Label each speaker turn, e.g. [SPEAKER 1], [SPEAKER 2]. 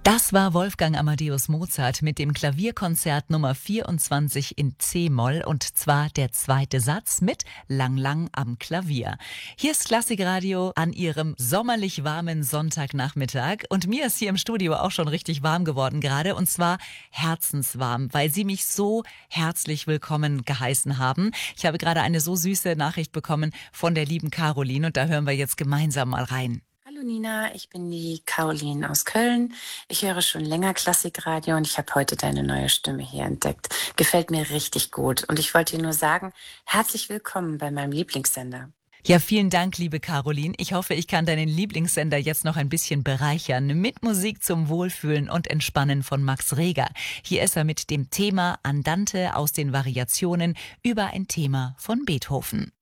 [SPEAKER 1] Das war Wolfgang Amadeus Mozart mit dem Klavierkonzert Nummer 24 in C-Moll und zwar der zweite Satz mit Lang Lang am Klavier. Hier ist Klassikradio an Ihrem sommerlich warmen Sonntagnachmittag und mir ist hier im Studio auch schon richtig warm geworden gerade und zwar herzenswarm, weil Sie mich so herzlich willkommen geheißen haben. Ich habe gerade eine so süße Nachricht bekommen von der lieben Caroline und da hören wir jetzt gemeinsam mal rein.
[SPEAKER 2] Hallo Nina, ich bin die Caroline aus Köln. Ich höre schon länger Klassikradio und ich habe heute deine neue Stimme hier entdeckt. Gefällt mir richtig gut. Und ich wollte dir nur sagen, herzlich willkommen bei meinem Lieblingssender.
[SPEAKER 1] Ja, vielen Dank, liebe Caroline. Ich hoffe, ich kann deinen Lieblingssender jetzt noch ein bisschen bereichern mit Musik zum Wohlfühlen und Entspannen von Max Reger. Hier ist er mit dem Thema Andante aus den Variationen über ein Thema von Beethoven.